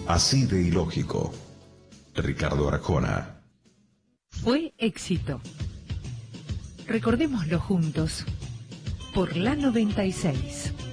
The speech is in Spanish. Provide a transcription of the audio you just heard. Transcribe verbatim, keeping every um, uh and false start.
Así de ilógico. Ricardo Arjona. Fue éxito. Recordémoslo juntos. Por la noventa y seis.